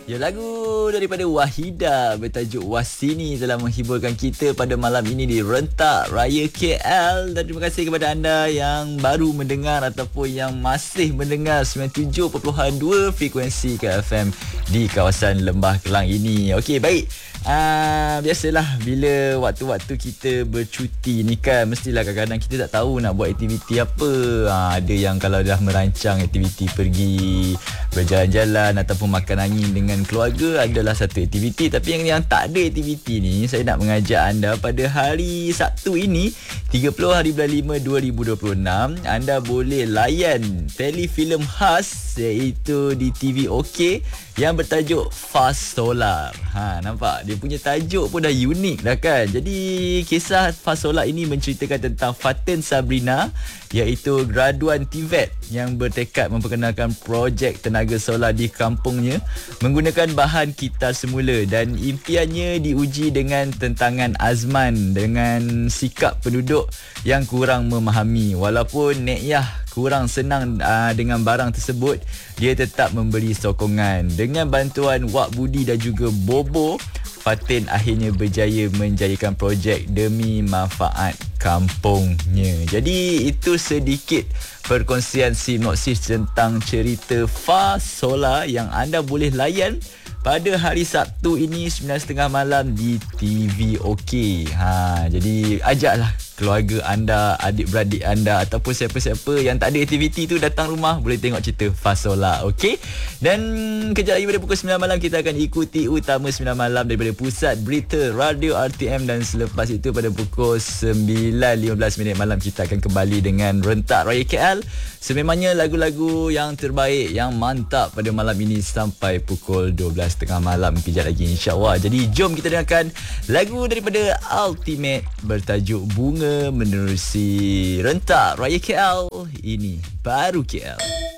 Ya, lagu daripada Wahida bertajuk Wasini telah menghiburkan kita pada malam ini di Rentak Raya KL. Dan terima kasih kepada anda yang baru mendengar ataupun yang masih mendengar 97.2 frekuensi KFM di kawasan Lembah Kelang ini. Okey, baik. Biasalah bila waktu-waktu kita bercuti ni kan, mestilah kadang-kadang kita tak tahu nak buat aktiviti apa. Ada yang kalau dah merancang aktiviti pergi berjalan-jalan ataupun makan angin dengan keluarga adalah satu aktiviti. Tapi yang tak ada aktiviti ni, saya nak mengajak anda pada hari Sabtu ini 30 hari bulan 5 2026, anda boleh layan telefilm khas iaitu di TV OK yang bertajuk Fast Solar. Nampak? Dia punya tajuk pun dah unik dah kan. Jadi kisah Fast Solar ini menceritakan tentang Fatin Sabrina, iaitu graduan TVET yang bertekad memperkenalkan projek tenaga solar di kampungnya menggunakan bahan kitar semula, dan impiannya diuji dengan tentangan azman dengan sikap penduduk yang kurang memahami. Walaupun Nek Yah kurang senang dengan barang tersebut, dia tetap memberi sokongan. Dengan bantuan Wak Budi dan juga Bobo, Fatin akhirnya berjaya menjayakan projek demi manfaat kampungnya. Jadi itu sedikit perkongsian sinopsis tentang cerita Fast Solar yang anda boleh layan pada hari Sabtu ini 9.30 malam di TV OK. Jadi ajaklah keluarga anda, adik-beradik anda ataupun siapa-siapa yang tak ada aktiviti tu datang rumah, boleh tengok cerita Fast Solar. Okey. Dan kejap lagi pada pukul 9 malam kita akan ikuti utama 9 malam daripada Pusat Berita Radio RTM, dan selepas itu pada pukul 9.15 malam kita akan kembali dengan Rentak Raya KL. Sememangnya lagu-lagu yang terbaik, yang mantap pada malam ini sampai pukul 12.30 malam kejap lagi, insya-Allah. Jadi jom kita dengarkan lagu daripada Ultimate bertajuk Bunga menerusi Rentak Raya KL. Ini baru KL.